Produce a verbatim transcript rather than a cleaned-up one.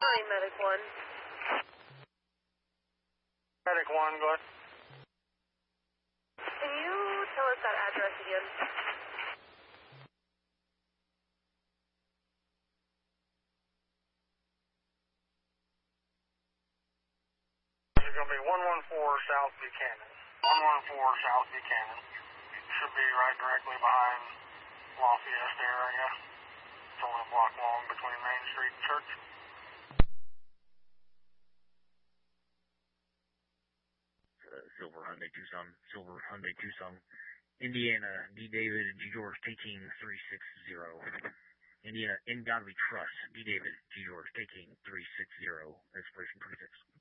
Hi, Medic one. Medic one, go ahead. Can you tell us that address again? It's going to be one one four South Buchanan. one one four South Buchanan. Should be right directly behind Lafayette area. It's only a block long between Main Street and Church. Uh, Silver Hyundai Tucson, Silver Hyundai Tucson, Indiana, D. David, G. George, taking three six zero. Indiana, N. Godby Trust, D. David, G. George, taking three six zero, expiration twenty-six.